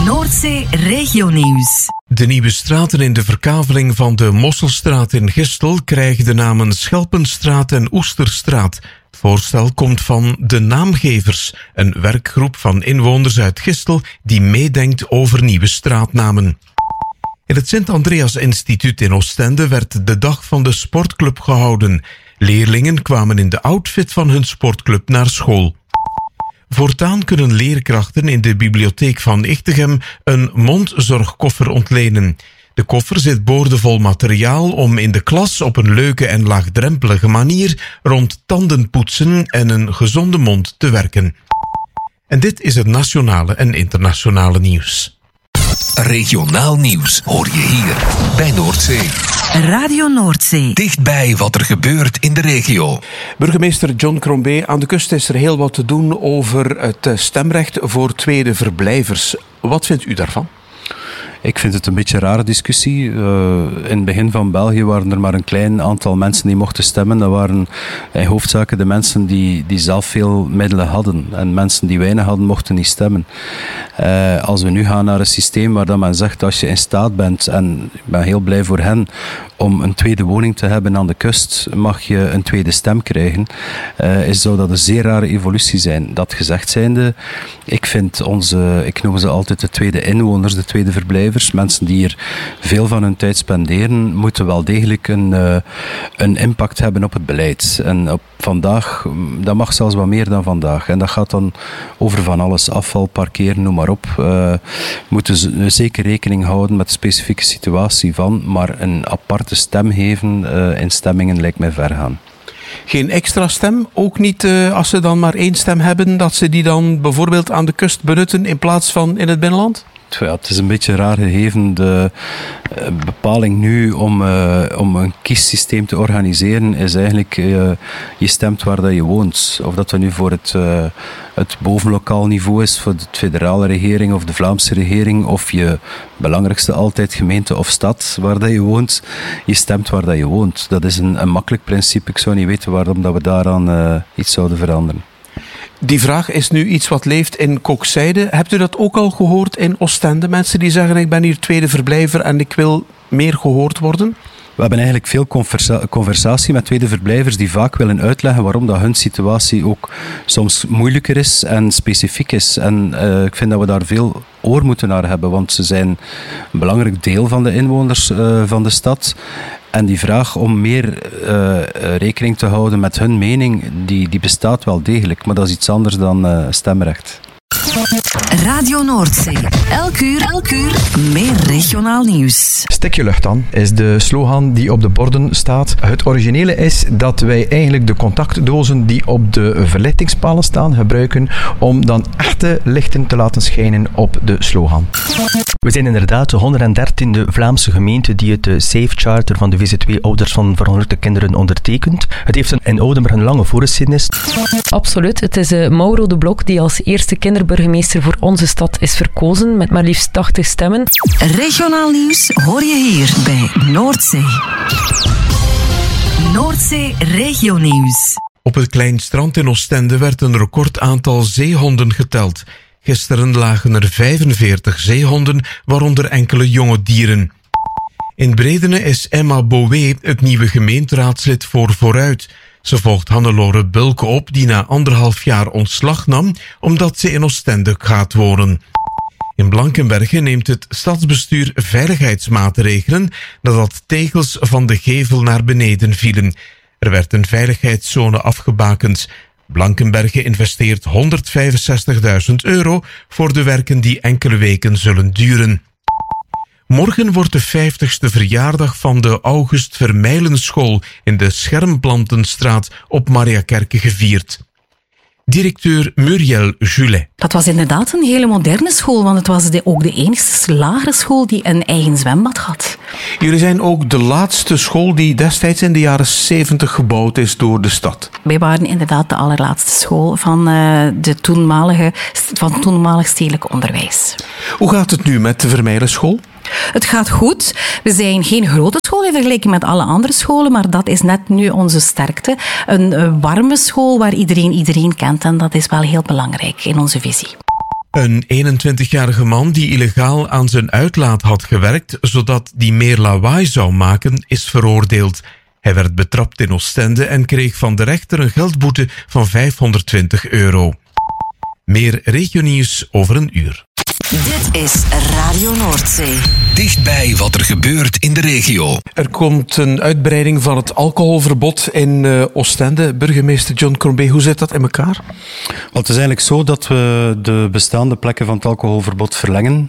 Noordzee Regionieuws. De nieuwe straten in de verkaveling van de Mosselstraat in Gistel krijgen de namen Schelpenstraat en Oesterstraat. Het voorstel komt van De Naamgevers, een werkgroep van inwoners uit Gistel die meedenkt over nieuwe straatnamen. In het Sint-Andreas Instituut in Oostende werd de dag van de sportclub gehouden. Leerlingen kwamen in de outfit van hun sportclub naar school. Voortaan kunnen leerkrachten in de bibliotheek van Ichtegem een mondzorgkoffer ontlenen. De koffer zit boordevol materiaal om in de klas op een leuke en laagdrempelige manier rond tandenpoetsen en een gezonde mond te werken. En dit is het nationale en internationale nieuws. Regionaal nieuws hoor je hier bij Noordzee. Radio Noordzee. Dichtbij wat er gebeurt in de regio. Burgemeester John Crombie, aan de kust is er heel wat te doen over het stemrecht voor tweede verblijvers. Wat vindt u daarvan? Ik vind het een beetje een rare discussie. In het begin van België waren er maar een klein aantal mensen die mochten stemmen. Dat waren in hoofdzaken de mensen die zelf veel middelen hadden. En mensen die weinig hadden, mochten niet stemmen. Als we nu gaan naar een systeem waar dan men zegt, als je in staat bent, en ik ben heel blij voor hen, om een tweede woning te hebben aan de kust, mag je een tweede stem krijgen. Zou dat een zeer rare evolutie zijn. Dat gezegd zijnde, ik noem ze altijd de tweede inwoners, de tweede verblijvers. Mensen die hier veel van hun tijd spenderen, moeten wel degelijk een impact hebben op het beleid. En op vandaag, dat mag zelfs wat meer dan vandaag. En dat gaat dan over van alles, afval, parkeren, noem maar op. Moeten ze zeker rekening houden met de specifieke situatie van, maar een aparte stem geven in stemmingen lijkt mij ver gaan. Geen extra stem? Ook niet als ze dan maar één stem hebben, dat ze die dan bijvoorbeeld aan de kust benutten in plaats van in het binnenland? Ja, het is een beetje raar gegeven. De bepaling nu om een kiessysteem te organiseren is eigenlijk je stemt waar dat je woont. Of dat nu voor het bovenlokaal niveau is, voor de federale regering of de Vlaamse regering, of je belangrijkste altijd gemeente of stad waar dat je woont. Je stemt waar dat je woont. Dat is een makkelijk principe. Ik zou niet weten waarom dat we daaraan iets zouden veranderen. Die vraag is nu iets wat leeft in Kokzijde. Hebt u dat ook al gehoord in Oostende? Mensen die zeggen, ik ben hier tweede verblijver en ik wil meer gehoord worden? We hebben eigenlijk veel conversatie met tweede verblijvers die vaak willen uitleggen waarom dat hun situatie ook soms moeilijker is en specifiek is. En ik vind dat we daar veel oor moeten naar hebben, want ze zijn een belangrijk deel van de inwoners van de stad. En die vraag om meer rekening te houden met hun mening, die bestaat wel degelijk, maar dat is iets anders dan stemrecht. Radio Noordzee. Elk uur meer regionaal nieuws. Stek je lucht aan is de slogan die op de borden staat. Het originele is dat wij eigenlijk de contactdozen die op de verlichtingspalen staan gebruiken om dan echte lichten te laten schijnen op de slogan. We zijn inderdaad de 113e Vlaamse gemeente die het Safe Charter van de VZ2 Ouders van Verongelukte Kinderen ondertekent. Het heeft in Oudenburg een lange voorgeschiedenis. Absoluut. Het is Mauro de Blok die als eerste kinderburgemeester voor onze stad is verkozen met maar liefst 80 stemmen. Regionaal nieuws hoor je hier bij Noordzee. Noordzee Regionieuws. Op het klein strand in Oostende werd een record aantal zeehonden geteld. Gisteren lagen er 45 zeehonden, waaronder enkele jonge dieren. In Bredene is Emma Bouwé het nieuwe gemeenteraadslid voor Vooruit. Ze volgt Hannelore Bulke op, die na 1,5 jaar ontslag nam, omdat ze in Oostende gaat wonen. In Blankenberge neemt het stadsbestuur veiligheidsmaatregelen nadat tegels van de gevel naar beneden vielen. Er werd een veiligheidszone afgebakend. Blankenberge investeert €165.000 voor de werken die enkele weken zullen duren. Morgen wordt de 50ste verjaardag van de August Vermeilenschool in de Schermplantenstraat op Mariakerke gevierd. Directeur Muriel Julet. Dat was inderdaad een hele moderne school, want het was ook de enigste lagere school die een eigen zwembad had. Jullie zijn ook de laatste school die destijds in de jaren 70 gebouwd is door de stad. Wij waren inderdaad de allerlaatste school van het toenmalig stedelijk onderwijs. Hoe gaat het nu met de Vermeilenschool? Het gaat goed. We zijn geen grote school in vergelijking met alle andere scholen, maar dat is net nu onze sterkte. Een warme school waar iedereen kent en dat is wel heel belangrijk in onze visie. Een 21-jarige man die illegaal aan zijn uitlaat had gewerkt, zodat die meer lawaai zou maken, is veroordeeld. Hij werd betrapt in Oostende en kreeg van de rechter een geldboete van €520. Meer regionieuws over een uur. Dit is Radio Noordzee. Dichtbij wat er gebeurt in de regio. Er komt een uitbreiding van het alcoholverbod in Oostende. Burgemeester John Crombie, hoe zit dat in elkaar? Wel, het is eigenlijk zo dat we de bestaande plekken van het alcoholverbod verlengen.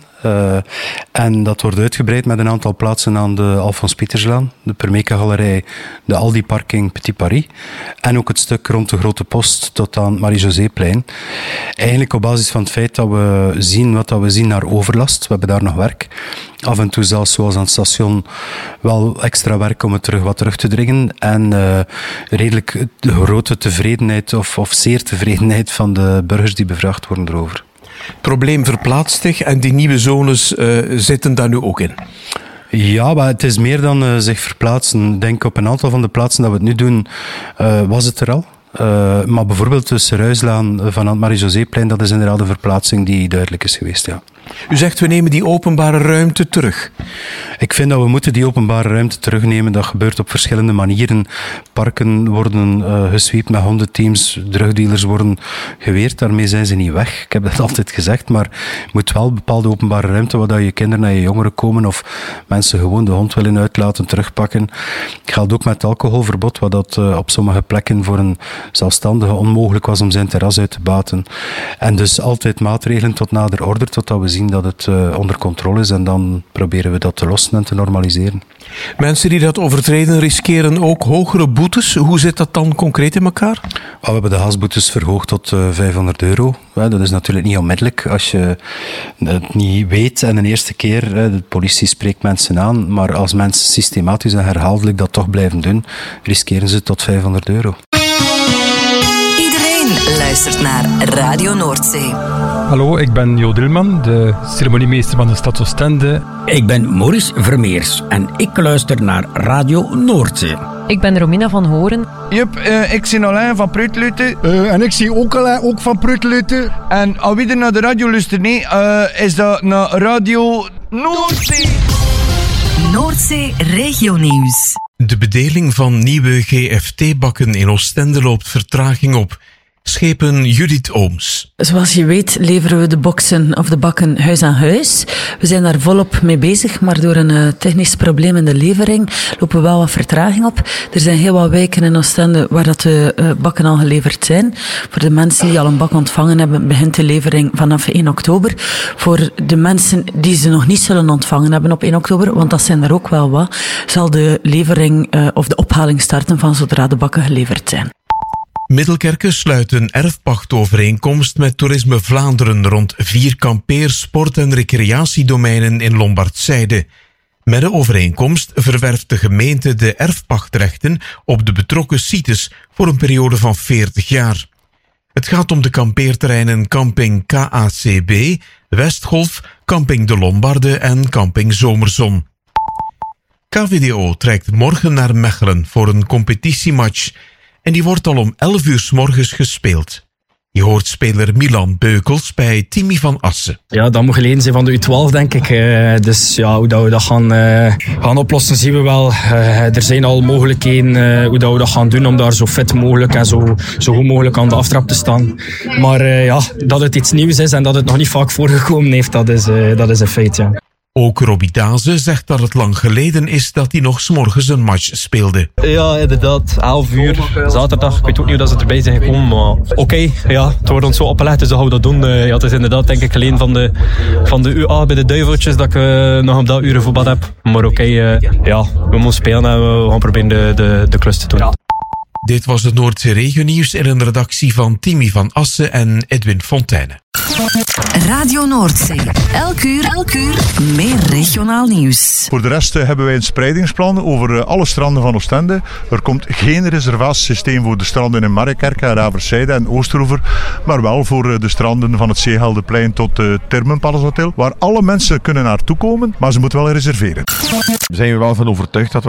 En dat wordt uitgebreid met een aantal plaatsen aan de Alfons Pieterslaan, de Permeka Galerij, de Aldi Parking Petit Paris en ook het stuk rond de Grote Post tot aan Marie-Joséplein. Eigenlijk op basis van het feit dat we zien wat we zien naar overlast. We hebben daar nog werk. Af en toe zelfs zoals aan het station wel extra werk om het wat terug te dringen. En redelijk de grote tevredenheid of zeer tevredenheid van de burgers die bevraagd worden erover. Het probleem verplaatst zich en die nieuwe zones zitten daar nu ook in. Ja, maar het is meer dan zich verplaatsen. Ik denk op een aantal van de plaatsen dat we het nu doen, was het er al. Maar bijvoorbeeld de Seruislaan van het Marie-Joséplein, dat is inderdaad een verplaatsing die duidelijk is geweest, ja. U zegt, we nemen die openbare ruimte terug. Ik vind dat we moeten die openbare ruimte terugnemen. Dat gebeurt op verschillende manieren. Parken worden gesweept met hondenteams. Drugdealers worden geweerd. Daarmee zijn ze niet weg. Ik heb dat altijd gezegd. Maar je moet wel bepaalde openbare ruimte waar je kinderen en je jongeren komen of mensen gewoon de hond willen uitlaten, terugpakken. Het geldt ook met het alcoholverbod, waar dat op sommige plekken voor een zelfstandige onmogelijk was om zijn terras uit te baten. En dus altijd maatregelen tot nader order, totdat we zien dat het onder controle is en dan proberen we dat te lossen en te normaliseren. Mensen die dat overtreden riskeren ook hogere boetes. Hoe zit dat dan concreet in elkaar? We hebben de gasboetes verhoogd tot €500. Dat is natuurlijk niet onmiddellijk als je het niet weet en de eerste keer, de politie spreekt mensen aan, maar als mensen systematisch en herhaaldelijk dat toch blijven doen, riskeren ze tot €500. Iedereen luistert naar Radio Noordzee. Hallo, ik ben Jo Dilman, de ceremoniemeester van de stad Oostende. Ik ben Maurice Vermeers en ik luister naar Radio Noordzee. Ik ben Romina van Horen. Jup, ik zie Alain van Prutluten. En ik zie ook Alain, ook van Prutluten. En als wie er naar de radio luistert, nee, is dat naar Radio Noordzee. Noordzee regionieuws. De bedeling van nieuwe GFT-bakken in Oostende loopt vertraging op. Schepen Judith Ooms. Zoals je weet leveren we de boxen of de bakken huis aan huis. We zijn daar volop mee bezig, maar door een technisch probleem in de levering lopen we wel wat vertraging op. Er zijn heel wat wijken in Oostende waar dat de bakken al geleverd zijn. Voor de mensen die al een bak ontvangen hebben, begint de levering vanaf 1 oktober. Voor de mensen die ze nog niet zullen ontvangen hebben op 1 oktober, want dat zijn er ook wel wat, zal de levering of de ophaling starten van zodra de bakken geleverd zijn. Middelkerke sluit een erfpachtovereenkomst met Toerisme Vlaanderen rond 4 kampeer-, sport- en recreatiedomeinen in Lombardzijde. Met de overeenkomst verwerft de gemeente de erfpachtrechten op de betrokken sites voor een periode van 40 jaar. Het gaat om de kampeerterreinen Camping KACB, Westgolf, Camping de Lombarde en Camping Zomerzon. KVDO trekt morgen naar Mechelen voor een competitiematch. En die wordt al om 11 uur 's morgens gespeeld. Je hoort speler Milan Beukels bij Timmy van Assen. Ja, dat moet geleden zijn van de U12, denk ik. Dus ja, hoe dat we dat gaan oplossen, zien we wel. Er zijn al mogelijkheden hoe dat we dat gaan doen om daar zo fit mogelijk en zo goed mogelijk aan de aftrap te staan. Maar ja, dat het iets nieuws is en dat het nog niet vaak voorgekomen heeft, dat is een feit, ja. Ook Robbie Daze zegt dat het lang geleden is dat hij nog 's morgens een match speelde. Ja, inderdaad. 11 uur, zaterdag. Ik weet ook niet hoe dat ze erbij zijn gekomen, maar oké, ja, het wordt ons zo opgelegd, dus dat gaan we dat doen. Ja, het is inderdaad, denk ik, alleen van de UA bij de Duiveltjes dat ik nog op dat uur voetbal heb. Maar oké, ja, we moeten spelen en we gaan proberen de klus te doen. Ja. Dit was het Noordzee Regionieuws in een redactie van Timmy van Assen en Edwin Fontijne. Radio Noordzee. Elk uur meer regionaal nieuws. Voor de rest hebben wij een spreidingsplan over alle stranden van Oostende. Er komt geen reservatiesysteem voor de stranden in Mariekerke, Raverszijde en Oosteroever, maar wel voor de stranden van het Zeeheldenplein tot het Termenpalace Hotel, waar alle mensen kunnen naartoe komen, maar ze moeten wel reserveren. We zijn er wel van overtuigd dat we